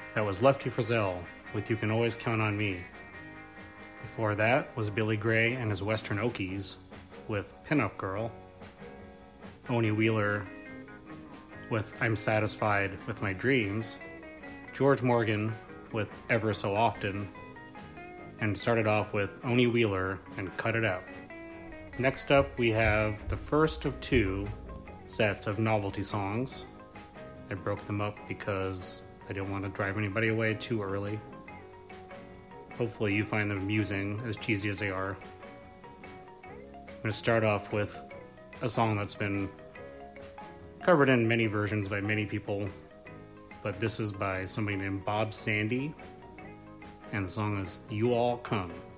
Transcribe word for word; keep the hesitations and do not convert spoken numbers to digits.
That was Lefty Frizzell with You Can Always Count on Me. Before that was Billy Gray and his Western Okies with Pinup Girl. Oni Wheeler with I'm Satisfied with My Dreams. George Morgan with Ever So Often. And started off with Oni Wheeler and Cut It Out. Next up we have the first of two sets of novelty songs. I broke them up because I didn't want to drive anybody away too early. Hopefully you find them amusing, as cheesy as they are. I'm going to start off with a song that's been covered in many versions by many people, but this is by somebody named Bob Sandy, and the song is You All Come.